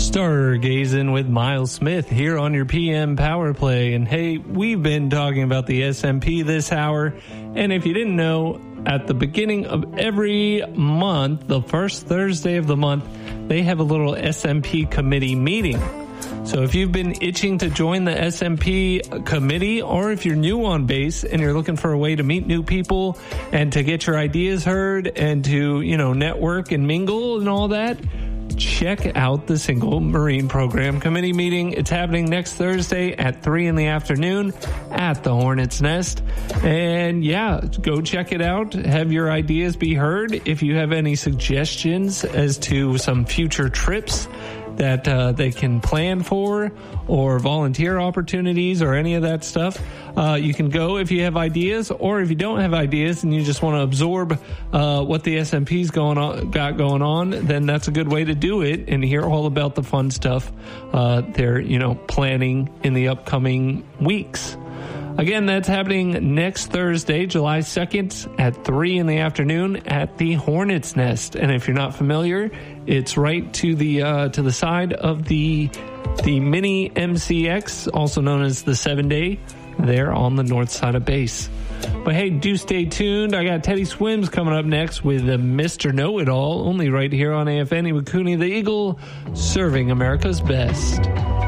Stargazing with Miles Smith here on your PM Power Play. And hey, we've been talking about the SMP this hour. And if you didn't know, at the beginning of every month, the first Thursday of the month, they have a little SMP committee meeting. So if you've been itching to join the SMP committee, or if you're new on base and you're looking for a way to meet new people and to get your ideas heard and to, network and mingle and all that, check out the Single Marine Program Committee meeting. It's happening next Thursday at 3 in the afternoon at the Hornet's Nest. And yeah, go check it out. Have your ideas be heard. If you have any suggestions as to some future trips that they can plan for, or volunteer opportunities, or any of that stuff, you can go if you have ideas, or if you don't have ideas and you just want to absorb what the SMP's got going on, then that's a good way to do it and hear all about the fun stuff they're planning in the upcoming weeks. Again, that's happening next Thursday, July 2nd at 3 in the afternoon at the Hornet's Nest. And if you're not familiar, it's right to the side of the mini MCX, also known as the 7-Day, there on the north side of base. But hey, do stay tuned. I got Teddy Swims coming up next with Mr. Know-It-All, only right here on AFN Iwakuni the Eagle, serving America's best.